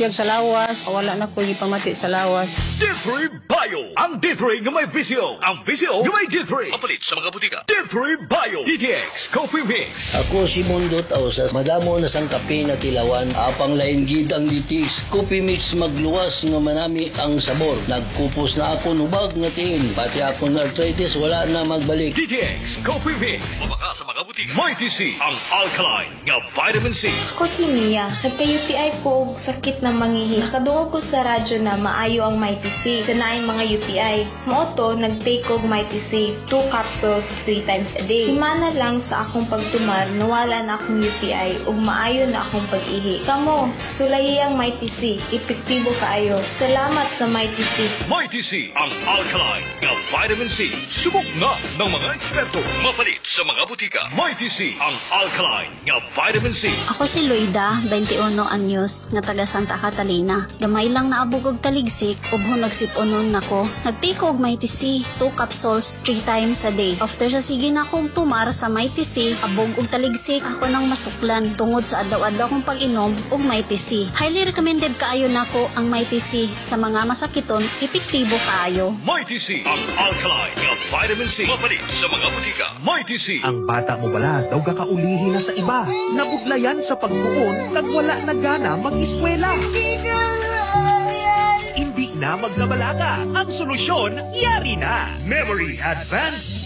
tiyag sa lawas. Wala na ko gipamati sa lawas. D3 Bio. Ang D3 nga may visyo. Ang visyo nga may D3. Mapalit sa mga butika. D3 Bio. DTX Coffee Mix. Ako si Mundo Tausas, madamo na sang kape na tilawan, apang lain gid ang DTX Coffee Mix magluwas nga manami ang sabor. Nagkupos na ako nubag nga tiil, pati ako na arthritis wala na magbalik. DTX Coffee Mix. Mabaka sa mga butika. Mighty C. Ang alkaline nga vitamin C. Ako si Mia. Nagka-UTI ko og sakit na mangihi. Nakadungog ko sa radyo na maayo ang Mighty C. Sa naing mga UTI. Moto, nag-take og Mighty C. 2 capsules 3 times a day. Simana lang sa akong pagtumar, nawala na akong UTI ug maayo na akong pag-ihi. Kamo, sulayi ang Mighty C. Epektibo kaayo. Salamat sa Mighty C. Mighty C. Ang alkaline nga vitamin C. Subok na ng mga eksperto. Mapalit sa mga butika. Mighty C. Ang alkaline nga vitamin C. Ako si Luida, 21 anyos, nga taga Santa Catalina. Gamay lang naabog og taligsik, ug nagsip-unon nako. Nagtake og Mighty C, 2 capsules 3 times a day. After sa sige na akong tumar sa Mighty C, abog og taligsik, ako nang masuklan tungod sa adlaw-adlaw kong pag-inom og Mighty C. Highly recommended kaayo nako ang Mighty C sa mga masakiton, epektibo kaayo. Mighty C. Ang alkaline nga vitamin C. Mapalit sa mga butika. Mighty C. Ang bata mo bala daw kakaulihi na sa iba. Nabuglayan sa pagtuon, nagwala na gana mag-eskwela. Hindi na magkabalaga. Ang solusyon, yari na. Memory Advanced